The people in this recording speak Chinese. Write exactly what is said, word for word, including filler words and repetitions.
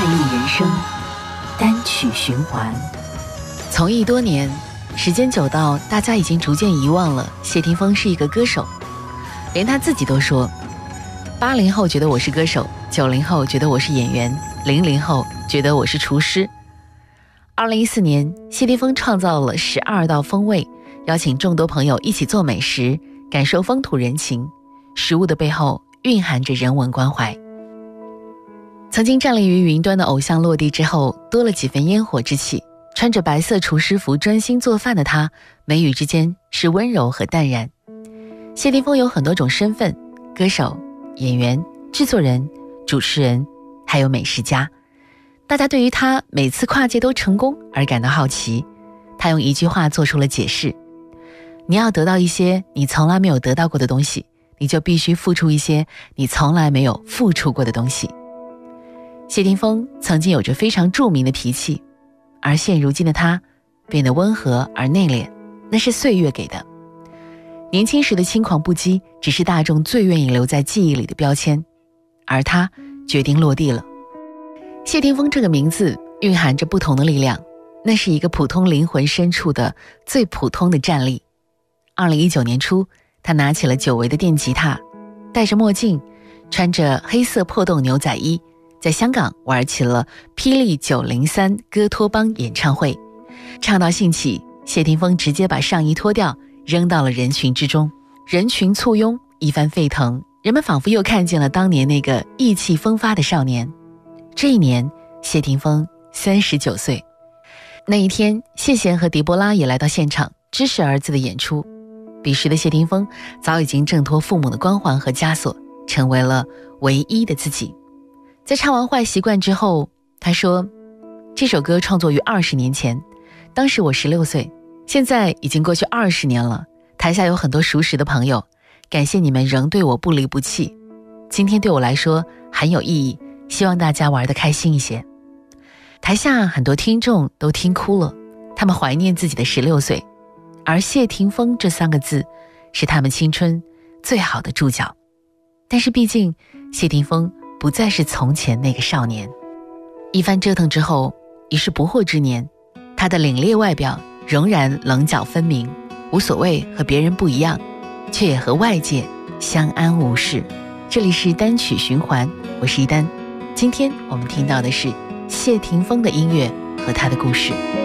快意人生，单曲循环。 从艺多年，时间久到大家已经逐渐遗忘了谢霆锋是一个歌手，连他自己都说，八零后觉得我是歌手，九零后觉得我是演员，零零后觉得我是厨师。二零一四年，谢霆锋创造了十二道风味，邀请众多朋友一起做美食，感受风土人情。食物的背后蕴含着人文关怀。曾经站立于云端的偶像落地之后，多了几分烟火之气。穿着白色厨师服专心做饭的他，眉宇之间是温柔和淡然。谢霆锋有很多种身份，歌手、演员、制作人、主持人，还有美食家。大家对于他每次跨界都成功而感到好奇。他用一句话做出了解释：你要得到一些你从来没有得到过的东西，你就必须付出一些你从来没有付出过的东西。谢霆锋曾经有着非常著名的脾气，而现如今的他变得温和而内敛，那是岁月给的。年轻时的轻狂不羁只是大众最愿意留在记忆里的标签，而他决定落地了。谢霆锋这个名字蕴含着不同的力量，那是一个普通灵魂深处的最普通的站立。二零一九年初，他拿起了久违的电吉他，戴着墨镜，穿着黑色破洞牛仔衣，在香港玩起了霹雳九零三歌托邦演唱会。唱到兴起，谢霆锋直接把上衣脱掉，扔到了人群之中。人群簇拥，一番沸腾，人们仿佛又看见了当年那个意气风发的少年。这一年，谢霆锋三十九岁。那一天，谢贤和狄波拉也来到现场支持儿子的演出。彼时的谢霆锋早已经挣脱父母的光环和枷锁，成为了唯一的自己。在唱完《坏习惯》之后，他说，这首歌创作于二十年前，当时我十六岁，现在已经过去二十年了。台下有很多熟识的朋友，感谢你们仍对我不离不弃。今天对我来说很有意义，希望大家玩得开心一些。台下很多听众都听哭了，他们怀念自己的十六岁，而谢霆锋这三个字是他们青春最好的注脚。但是毕竟谢霆锋不再是从前那个少年。一番折腾之后，已是不惑之年，他的凛冽外表仍然棱角分明，无所谓和别人不一样，却也和外界相安无事。这里是单曲循环，我是一丹。今天我们听到的是谢霆锋的音乐和他的故事。